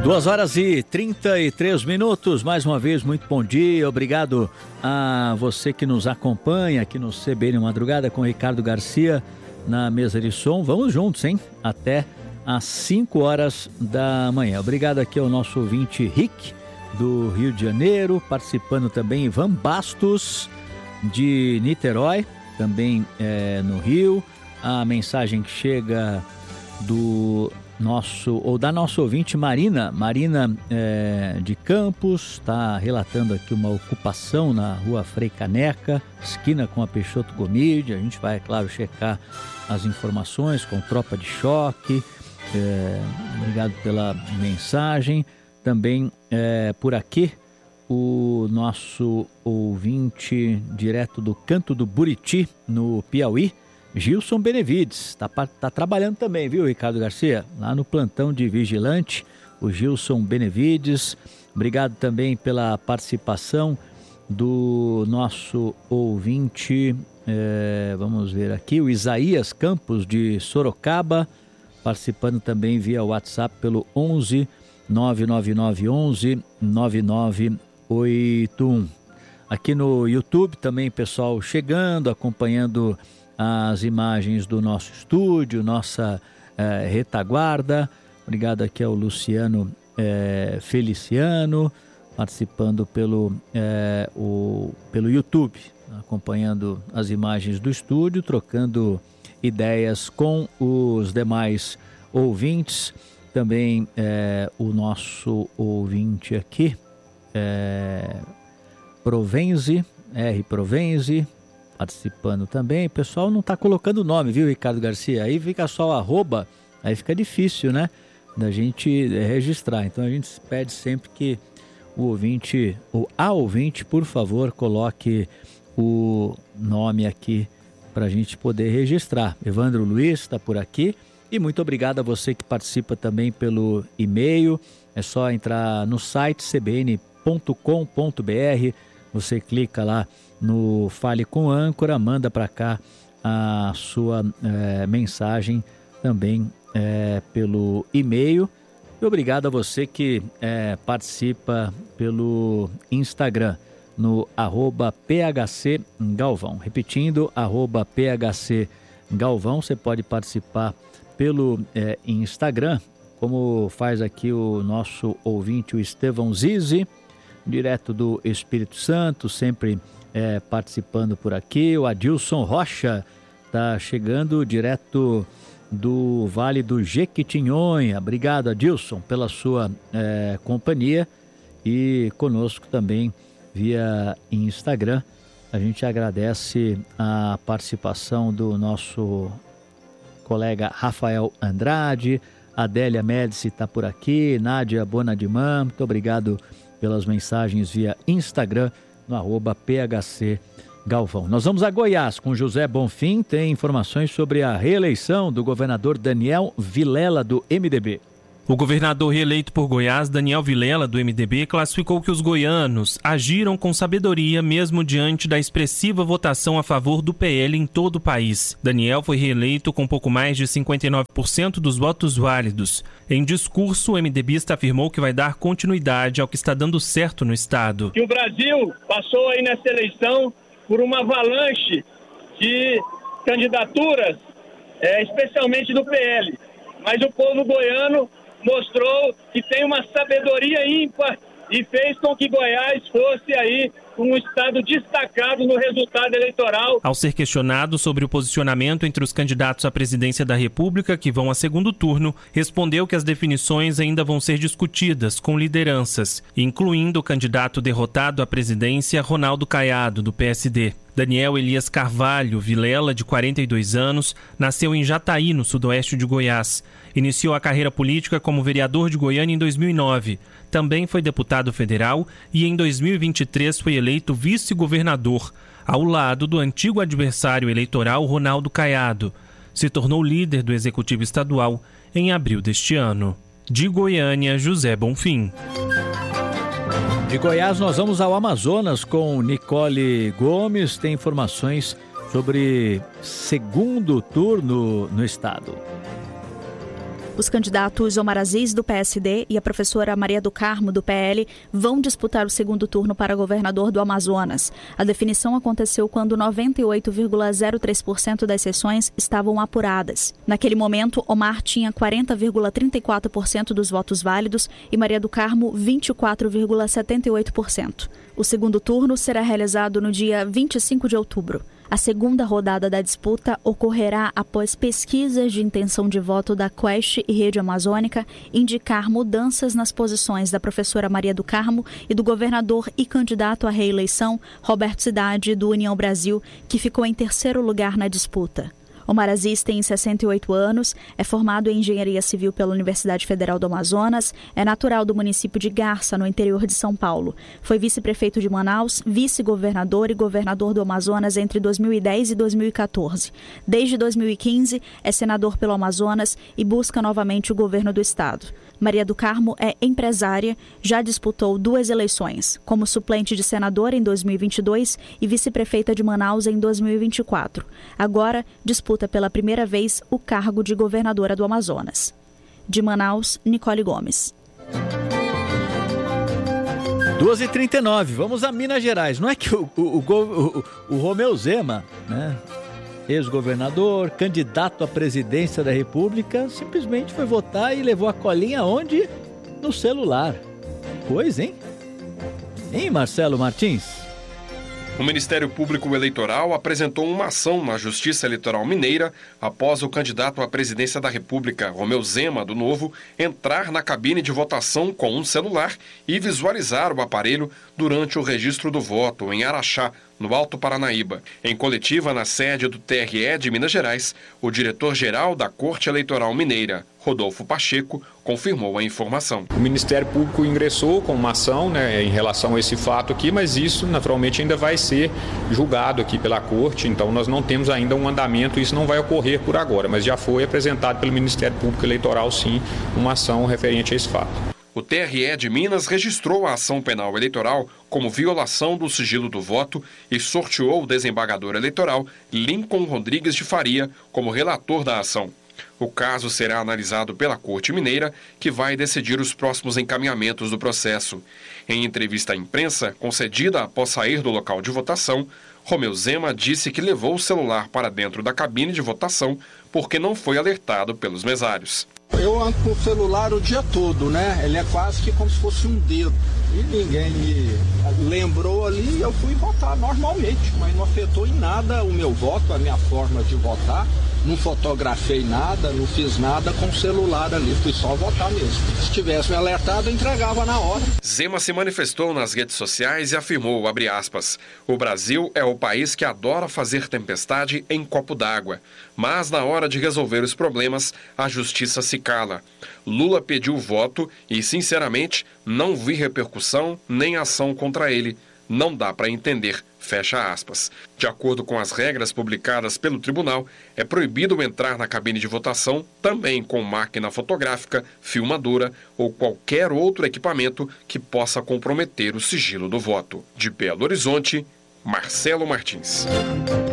2h33, mais uma vez, muito bom dia, obrigado a você que nos acompanha aqui no CBN Madrugada com Ricardo Garcia na mesa de som. Vamos juntos, hein? Até às 5 horas da manhã. Obrigado aqui ao nosso ouvinte Rick, do Rio de Janeiro, participando também Ivan Bastos, de Niterói, também no Rio. A mensagem que chega da nossa ouvinte Marina de Campos, está relatando aqui uma ocupação na rua Frei Caneca, esquina com a Peixoto Gomide. A gente vai, claro, checar as informações com tropa de choque. Obrigado pela mensagem. Também por aqui o nosso ouvinte direto do Canto do Buriti, no Piauí, Gilson Benevides, tá trabalhando também, viu, Ricardo Garcia? Lá no plantão de vigilante, o Gilson Benevides. Obrigado também pela participação do nosso ouvinte, vamos ver aqui, o Isaías Campos, de Sorocaba, participando também via WhatsApp pelo 11 99911 9981. Aqui no YouTube também, pessoal chegando, acompanhando as imagens do nosso estúdio, nossa retaguarda. Obrigado aqui ao Luciano Feliciano, participando pelo YouTube, acompanhando as imagens do estúdio, trocando ideias com os demais ouvintes. Também o nosso ouvinte aqui, Provenze, participando também. O pessoal não está colocando o nome, viu, Ricardo Garcia? Aí fica só o arroba, aí fica difícil, né, da gente registrar. Então a gente pede sempre que o ouvinte, ou a ouvinte, por favor, coloque o nome aqui para a gente poder registrar. Evandro Luiz está por aqui. E muito obrigado a você que participa também pelo e-mail. É só entrar no site cbn.com.br. Você clica lá no Fale com Âncora, manda para cá a sua mensagem também pelo e-mail. E obrigado a você que participa pelo Instagram, no @phcgalvão. Repetindo, @phcgalvão. Você pode participar pelo Instagram, como faz aqui o nosso ouvinte, o Estevão Zizi, direto do Espírito Santo, sempre participando por aqui. O Adilson Rocha está chegando direto do Vale do Jequitinhonha. Obrigado, Adilson, pela sua companhia, e conosco também via Instagram. A gente agradece a participação do nosso colega Rafael Andrade, Adélia Médici está por aqui, Nádia Bonadimã, muito obrigado pelas mensagens via Instagram, no @phcgalvão. Nós vamos a Goiás com José Bonfim, tem informações sobre a reeleição do governador Daniel Vilela, do MDB. O governador reeleito por Goiás, Daniel Vilela, do MDB, classificou que os goianos agiram com sabedoria mesmo diante da expressiva votação a favor do PL em todo o país. Daniel foi reeleito com pouco mais de 59% dos votos válidos. Em discurso, o MDBista afirmou que vai dar continuidade ao que está dando certo no estado. Que o Brasil passou aí nessa eleição por uma avalanche de candidaturas, especialmente do PL. Mas o povo goiano mostrou que tem uma sabedoria ímpar e fez com que Goiás fosse aí um estado destacado no resultado eleitoral. Ao ser questionado sobre o posicionamento entre os candidatos à presidência da República que vão a segundo turno, respondeu que as definições ainda vão ser discutidas com lideranças, incluindo o candidato derrotado à presidência, Ronaldo Caiado, do PSD. Daniel Elias Carvalho Vilela, de 42 anos, nasceu em Jataí, no sudoeste de Goiás. Iniciou a carreira política como vereador de Goiânia em 2009. Também foi deputado federal e em 2023 foi eleito vice-governador, ao lado do antigo adversário eleitoral Ronaldo Caiado. Se tornou líder do Executivo Estadual em abril deste ano. De Goiânia, José Bonfim. De Goiás nós vamos ao Amazonas com Nicole Gomes, tem informações sobre segundo turno no estado. Os candidatos Omar Aziz, do PSD, e a professora Maria do Carmo, do PL, vão disputar o segundo turno para governador do Amazonas. A definição aconteceu quando 98,03% das sessões estavam apuradas. Naquele momento, Omar tinha 40,34% dos votos válidos e Maria do Carmo 24,78%. O segundo turno será realizado no dia 25 de outubro. A segunda rodada da disputa ocorrerá após pesquisas de intenção de voto da Quest e Rede Amazônica indicar mudanças nas posições da professora Maria do Carmo e do governador e candidato à reeleição, Roberto Cidade, do União Brasil, que ficou em terceiro lugar na disputa. Omar Aziz tem 68 anos, é formado em Engenharia Civil pela Universidade Federal do Amazonas, é natural do município de Garça, no interior de São Paulo. Foi vice-prefeito de Manaus, vice-governador e governador do Amazonas entre 2010 e 2014. Desde 2015, é senador pelo Amazonas e busca novamente o governo do estado. Maria do Carmo é empresária, já disputou 2 eleições, como suplente de senadora em 2022 e vice-prefeita de Manaus em 2024. Agora, disputa pela primeira vez o cargo de governadora do Amazonas. De Manaus, Nicole Gomes. 2h39, vamos a Minas Gerais. Não é que o Romeu Zema, né, ex-governador, candidato à presidência da República, simplesmente foi votar e levou a colinha onde? No celular. Coisa, hein? Hein, Marcelo Martins? O Ministério Público Eleitoral apresentou uma ação na Justiça Eleitoral Mineira após o candidato à presidência da República, Romeu Zema, do Novo, entrar na cabine de votação com um celular e visualizar o aparelho durante o registro do voto em Araxá, no Alto Paranaíba. Em coletiva na sede do TRE de Minas Gerais, o diretor-geral da Corte Eleitoral Mineira, Rodolfo Pacheco, confirmou a informação. O Ministério Público ingressou com uma ação, em relação a esse fato aqui, mas isso naturalmente ainda vai ser julgado aqui pela Corte, então nós não temos ainda um andamento, isso não vai ocorrer por agora, mas já foi apresentado pelo Ministério Público Eleitoral, sim, uma ação referente a esse fato. O TRE de Minas registrou a ação penal eleitoral como violação do sigilo do voto e sorteou o desembargador eleitoral Lincoln Rodrigues de Faria como relator da ação. O caso será analisado pela Corte Mineira, que vai decidir os próximos encaminhamentos do processo. Em entrevista à imprensa, concedida após sair do local de votação, Romeu Zema disse que levou o celular para dentro da cabine de votação porque não foi alertado pelos mesários. Eu ando com o celular o dia todo, né? Ele é quase que como se fosse um dedo. E ninguém me lembrou ali, eu fui votar normalmente, mas não afetou em nada o meu voto, a minha forma de votar. Não fotografei nada, não fiz nada com o celular ali, fui só votar mesmo. Se tivesse me alertado, eu entregava na hora. Zema se manifestou nas redes sociais e afirmou, abre aspas, o Brasil é o país que adora fazer tempestade em copo d'água, mas na hora de resolver os problemas, a justiça se cala. Lula pediu voto e, sinceramente, não vi repercussão nem ação contra ele. Não dá para entender, fecha aspas. De acordo com as regras publicadas pelo tribunal, é proibido entrar na cabine de votação também com máquina fotográfica, filmadora ou qualquer outro equipamento que possa comprometer o sigilo do voto. De Belo Horizonte, Marcelo Martins.